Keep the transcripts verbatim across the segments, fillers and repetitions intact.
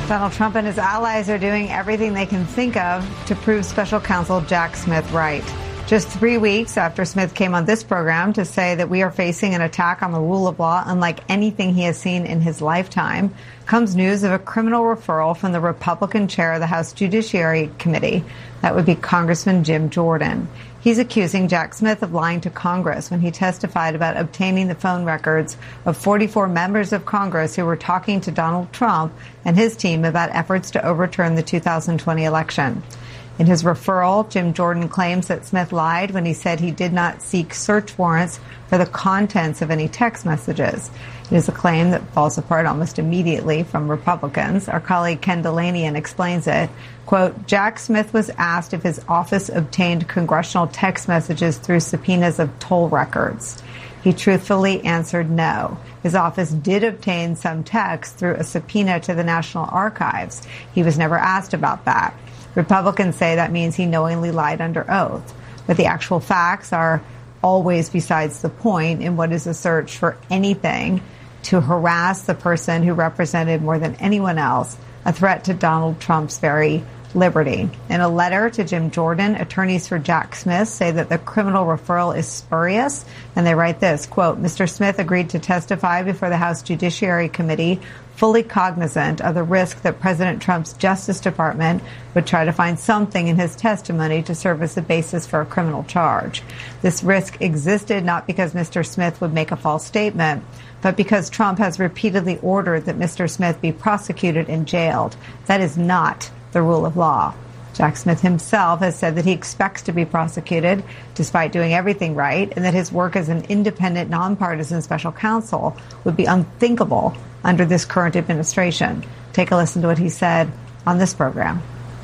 Donald Trump and his allies are doing everything they can think of to prove special counsel Jack Smith right. Just three weeks after Smith came on this program to say that we are facing an attack on the rule of law unlike anything he has seen in his lifetime, comes news of a criminal referral from the Republican chair of the House Judiciary Committee. That would be Congressman Jim Jordan. He's accusing Jack Smith of lying to Congress when he testified about obtaining the phone records of forty-four members of Congress who were talking to Donald Trump and his team about efforts to overturn the two thousand twenty election. In his referral, Jim Jordan claims that Smith lied when he said he did not seek search warrants for the contents of any text messages. It is a claim that falls apart almost immediately from Republicans. Our colleague Ken Delanian explains it. Quote, Jack Smith was asked if his office obtained congressional text messages through subpoenas of toll records. He truthfully answered no. His office did obtain some text through a subpoena to the National Archives. He was never asked about that. Republicans say that means he knowingly lied under oath. But the actual facts are always besides the point in what is a search for anything to harass the person who represented more than anyone else a threat to Donald Trump's very liberty. In a letter to Jim Jordan, attorneys for Jack Smith say that the criminal referral is spurious, and they write this, quote, Mister Smith agreed to testify before the House Judiciary Committee, fully cognizant of the risk that President Trump's Justice Department would try to find something in his testimony to serve as the basis for a criminal charge. This risk existed not because Mister Smith would make a false statement, but because Trump has repeatedly ordered that Mister Smith be prosecuted and jailed. That is not the rule of law. Jack Smith himself has said that he expects to be prosecuted despite doing everything right, and that his work as an independent, nonpartisan special counsel would be unthinkable under this current administration. Take a listen to what he said on this program.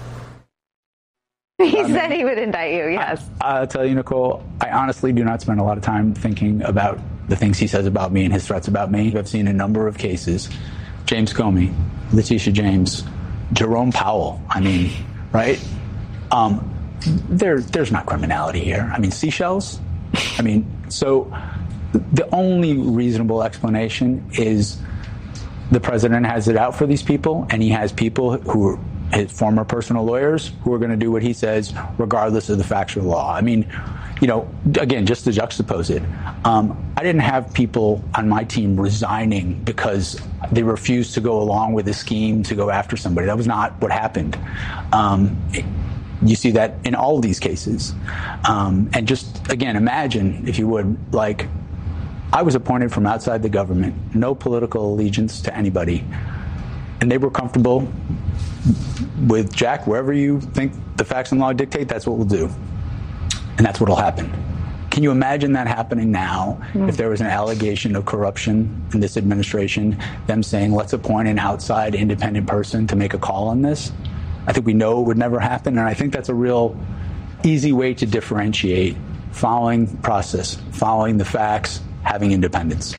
He I mean, said he would indict you, yes. I, I'll tell you, Nicole, I honestly do not spend a lot of time thinking about the things he says about me and his threats about me. I've seen a number of cases. James Comey, Letitia James, Jerome Powell, I mean, right? Um, there, there's not criminality here. I mean, seashells? I mean, so the only reasonable explanation is the president has it out for these people, and he has people who are his former personal lawyers who are going to do what he says regardless of the facts or law. I mean, you know, again, just to juxtapose it, um, I didn't have people on my team resigning because they refused to go along with a scheme to go after somebody. That was not what happened. Um, it, you see that in all of these cases. Um, and just, again, imagine, if you would, like, I was appointed from outside the government, no political allegiance to anybody, and they were comfortable with Jack, wherever you think the facts and law dictate, that's what we'll do. And that's what will happen. Can you imagine that happening now mm. if there was an allegation of corruption in this administration, them saying, let's appoint an outside independent person to make a call on this? I think we know it would never happen. And I think that's a real easy way to differentiate following process, following the facts, having independence.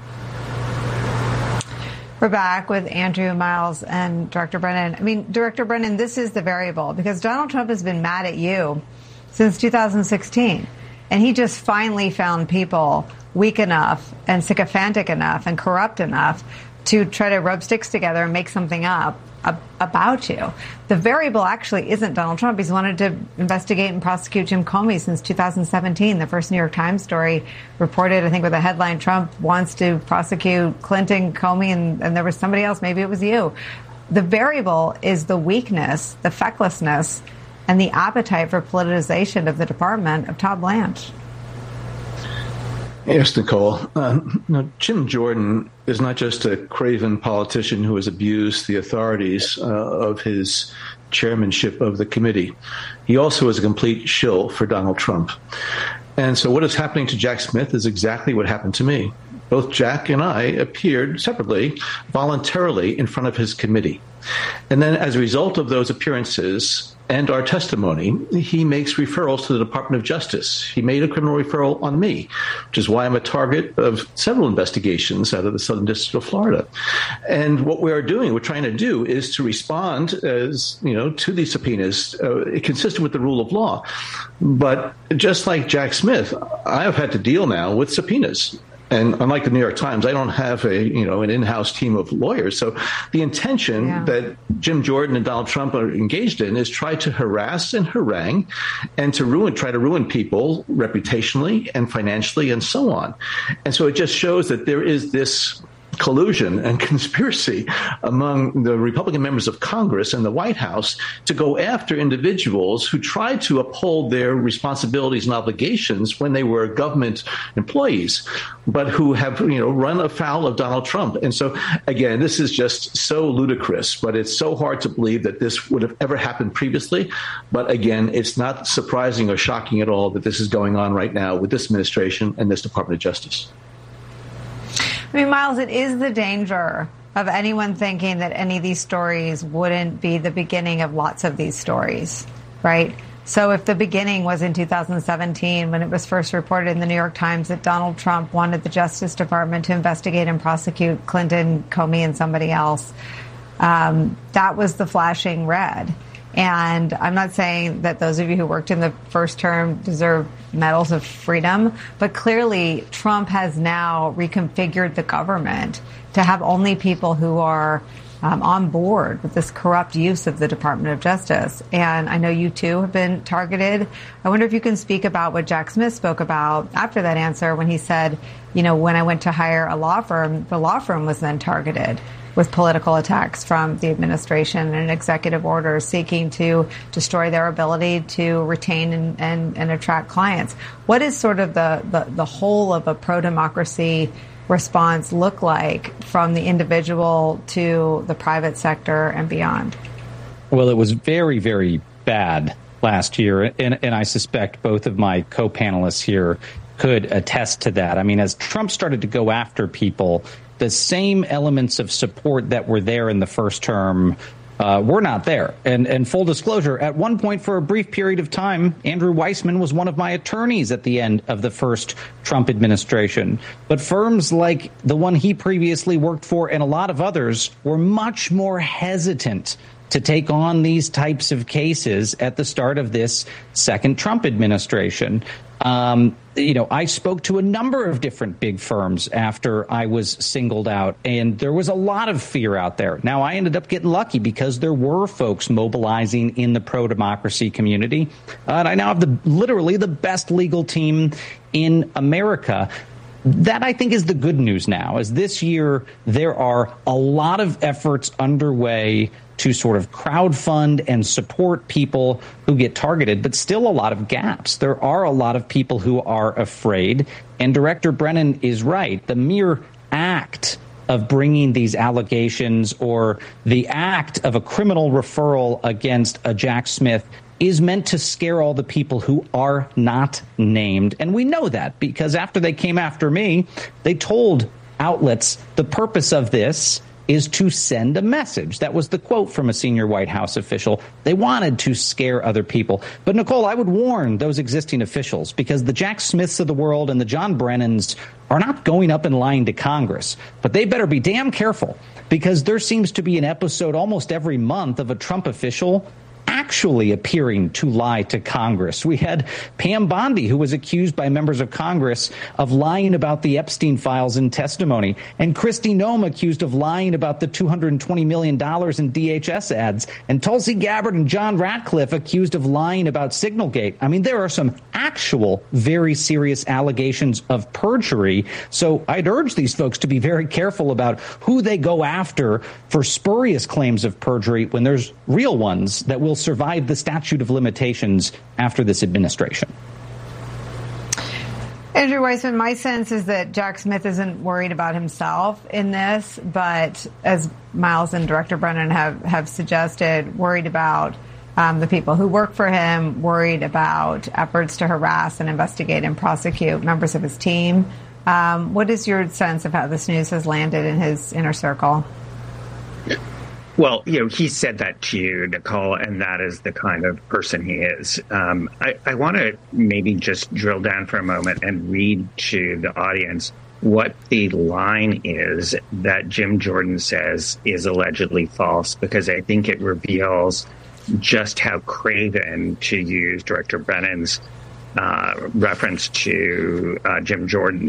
We're back with Andrew Miles and Director Brennan. I mean, Director Brennan, this is the variable, because Donald Trump has been mad at you since two thousand sixteen. And he just finally found people weak enough and sycophantic enough and corrupt enough to try to rub sticks together and make something up about you. The variable actually isn't Donald Trump. He's wanted to investigate and prosecute Jim Comey since two thousand seventeen. The first New York Times story reported, I think, with a headline, Trump wants to prosecute Clinton, Comey, and, and there was somebody else. Maybe it was you. The variable is the weakness, the fecklessness, and the appetite for politicization of the department of Todd Blanche. Yes, Nicole. Uh, no, Jim Jordan is not just a craven politician who has abused the authorities uh, of his chairmanship of the committee. He also is a complete shill for Donald Trump. And so what is happening to Jack Smith is exactly what happened to me. Both Jack and I appeared separately, voluntarily, in front of his committee. And then as a result of those appearances and our testimony, he makes referrals to the Department of Justice. He made a criminal referral on me, which is why I'm a target of several investigations out of the Southern District of Florida. And what we are doing, we're trying to do, is to respond, as you know, to these subpoenas, uh, consistent with the rule of law. But just like Jack Smith, I have had to deal now with subpoenas. And unlike the New York Times, I don't have a you know an in-house team of lawyers. So the intention yeah. that Jim Jordan and Donald Trump are engaged in is try to harass and harangue, and to ruin, try to ruin people reputationally and financially and so on. And so it just shows that there is this collusion and conspiracy among the Republican members of Congress and the White House to go after individuals who tried to uphold their responsibilities and obligations when they were government employees, but who have, you know, run afoul of Donald Trump. And so, again, this is just so ludicrous, but it's so hard to believe that this would have ever happened previously. But again, it's not surprising or shocking at all that this is going on right now with this administration and this Department of Justice. I mean, Miles, it is the danger of anyone thinking that any of these stories wouldn't be the beginning of lots of these stories, right? So if the beginning was in two thousand seventeen, when it was first reported in the New York Times that Donald Trump wanted the Justice Department to investigate and prosecute Clinton, Comey, and somebody else, um, that was the flashing red. And I'm not saying that those of you who worked in the first term deserve medals of freedom, but clearly Trump has now reconfigured the government to have only people who are um, on board with this corrupt use of the Department of Justice. And I know you, too, have been targeted. I wonder if you can speak about what Jack Smith spoke about after that answer when he said, you know, when I went to hire a law firm, the law firm was then targeted with political attacks from the administration and executive orders seeking to destroy their ability to retain and, and, and attract clients. What is sort of the, the, the whole of a pro-democracy response look like from the individual to the private sector and beyond? Well, it was very, very bad last year, and, and I suspect both of my co-panelists here could attest to that. I mean, as Trump started to go after people, the same elements of support that were there in the first term uh, were not there. And, and full disclosure, at one point for a brief period of time, Andrew Weissman was one of my attorneys at the end of the first Trump administration. But firms like the one he previously worked for and a lot of others were much more hesitant to take on these types of cases at the start of this second Trump administration. Um, you know, I spoke to a number of different big firms after I was singled out, and there was a lot of fear out there. Now, I ended up getting lucky because there were folks mobilizing in the pro-democracy community. Uh, and I now have the literally the best legal team in America. That, I think, is the good news now, as this year there are a lot of efforts underway to sort of crowdfund and support people who get targeted, but still a lot of gaps. There are a lot of people who are afraid. And Director Brennan is right. The mere act of bringing these allegations or the act of a criminal referral against a Jack Smith is meant to scare all the people who are not named. And we know that because after they came after me, they told outlets the purpose of this is to send a message. That was the quote from a senior White House official. They wanted to scare other people. But, Nicole, I would warn those existing officials because the Jack Smiths of the world and the John Brennans are not going up in line to Congress. But they better be damn careful because there seems to be an episode almost every month of a Trump official actually appearing to lie to Congress. We had Pam Bondi, who was accused by members of Congress of lying about the Epstein files in testimony, and Kristi Noem accused of lying about the two hundred twenty million dollars in D H S ads, and Tulsi Gabbard and John Ratcliffe accused of lying about Signalgate. I mean, there are some actual very serious allegations of perjury. So I'd urge these folks to be very careful about who they go after for spurious claims of perjury when there's real ones that will survive the statute of limitations after this administration. Andrew Weissman, my sense is that Jack Smith isn't worried about himself in this, but as Miles and Director Brennan have, have suggested, worried about um, the people who work for him, worried about efforts to harass and investigate and prosecute members of his team. Um, what is your sense of how this news has landed in his inner circle? Well, you know, he said that to you, Nicole, and that is the kind of person he is. Um, I, I want to maybe just drill down for a moment and read to the audience what the line is that Jim Jordan says is allegedly false, because I think it reveals just how craven, to use Director Brennan's uh, reference to uh, Jim Jordan,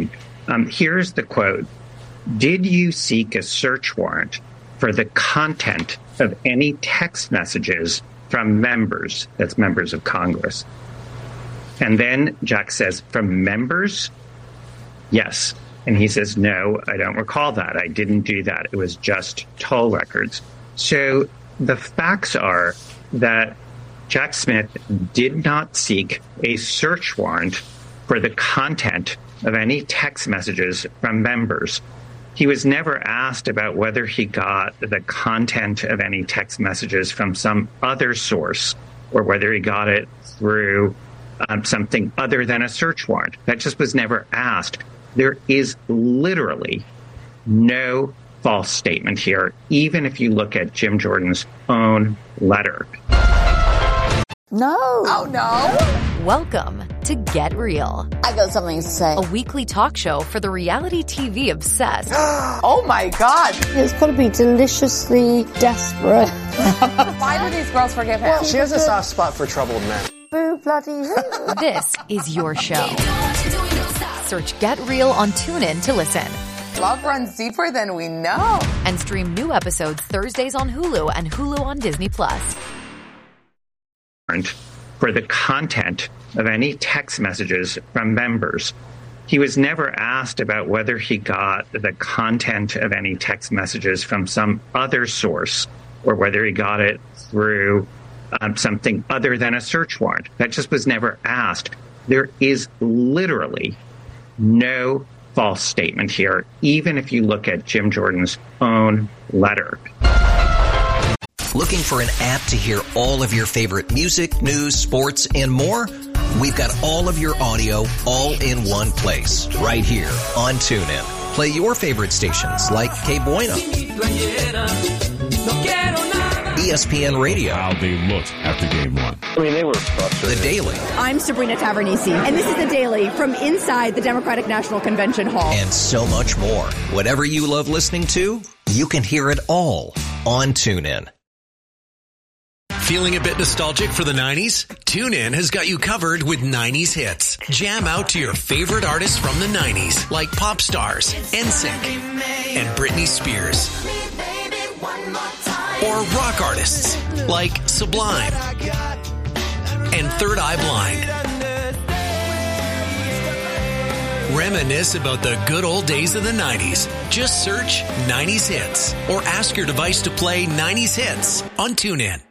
Um, here's the quote. Did you seek a search warrant for the content of any text messages from members, that's members of Congress? And then Jack says, from members? Yes. And he says, no, I don't recall that. I didn't do that. It was just toll records. So the facts are that Jack Smith did not seek a search warrant for the content of any text messages from members. He was never asked about whether he got the content of any text messages from some other source or whether he got it through um, something other than a search warrant. That just was never asked. There is literally no false statement here, even if you look at Jim Jordan's own letter. No. Oh, no. Welcome to Get Real. I got something to say. A weekly talk show for the reality T V obsessed. Oh, my God. It's got to be deliciously desperate. Why do these girls forgive him? Well, she has a soft spot for troubled men. Boo bloody hoo. This is your show. Search Get Real on TuneIn to listen. Love runs deeper than we know. And stream new episodes Thursdays on Hulu and Hulu on Disney Plus. For the content of any text messages from members. He was never asked about whether he got the content of any text messages from some other source or whether he got it through um, something other than a search warrant. That just was never asked. There is literally no false statement here, even if you look at Jim Jordan's own letter. Looking for an app to hear all of your favorite music, news, sports, and more? We've got all of your audio all in one place, right here on TuneIn. Play your favorite stations like K Bueno, E S P N Radio. How they looked after game one. I mean, they were frustrated. The Daily. I'm Sabrina Tavernisi, and this is The Daily from inside the Democratic National Convention Hall. And so much more. Whatever you love listening to, you can hear it all on TuneIn. Feeling a bit nostalgic for the nineties? TuneIn has got you covered with nineties hits. Jam out to your favorite artists from the nineties, like Pop Stars, N Sync, and Britney Spears. Or rock artists, like Sublime and Third Eye Blind. Reminisce about the good old days of the nineties. Just search nineties hits or ask your device to play nineties hits on TuneIn.